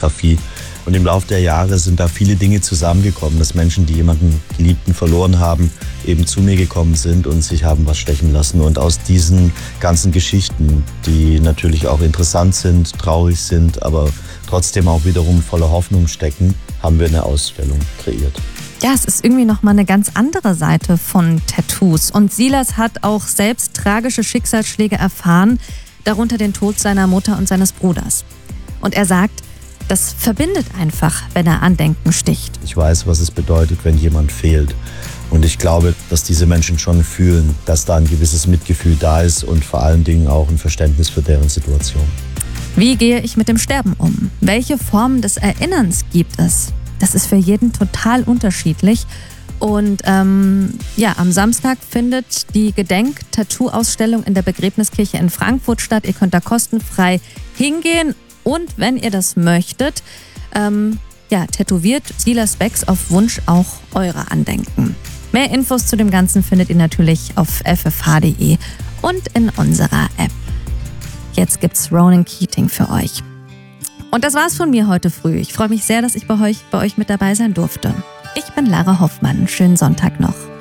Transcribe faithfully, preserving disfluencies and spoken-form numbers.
Biografie. Und im Laufe der Jahre sind da viele Dinge zusammengekommen, dass Menschen, die jemanden Geliebten verloren haben, eben zu mir gekommen sind und sich haben was stechen lassen. Und aus diesen ganzen Geschichten, die natürlich auch interessant sind, traurig sind, aber trotzdem auch wiederum voller Hoffnung stecken, haben wir eine Ausstellung kreiert. Ja, es ist irgendwie nochmal eine ganz andere Seite von Tattoos. Und Silas hat auch selbst tragische Schicksalsschläge erfahren, darunter den Tod seiner Mutter und seines Bruders. Und er sagt, das verbindet einfach, wenn er Andenken sticht. Ich weiß, was es bedeutet, wenn jemand fehlt. Und ich glaube, dass diese Menschen schon fühlen, dass da ein gewisses Mitgefühl da ist und vor allen Dingen auch ein Verständnis für deren Situation. Wie gehe ich mit dem Sterben um? Welche Formen des Erinnerns gibt es? Das ist für jeden total unterschiedlich. Und ähm, ja, am Samstag findet die Gedenk-Tattoo-Ausstellung in der Begräbniskirche in Frankfurt statt. Ihr könnt da kostenfrei hingehen. Und wenn ihr das möchtet, ähm, ja, tätowiert Silas Becks auf Wunsch auch eure Andenken. Mehr Infos zu dem Ganzen findet ihr natürlich auf f f h punkt d e und in unserer App. Jetzt gibt's Ronan Keating für euch. Und das war's von mir heute früh. Ich freue mich sehr, dass ich bei euch, bei euch mit dabei sein durfte. Ich bin Lara Hoffmann. Schönen Sonntag noch.